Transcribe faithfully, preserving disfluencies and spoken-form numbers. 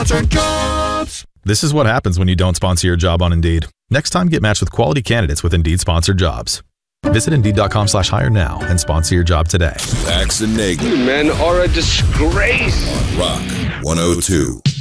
Sponsored Jobs. This is what happens when you don't sponsor your job on Indeed. Next time, get matched with quality candidates with Indeed Sponsored Jobs. Visit Indeed.com slash hire now and sponsor your job today. Bax and Nagel. You men are a disgrace. On Rock one oh two.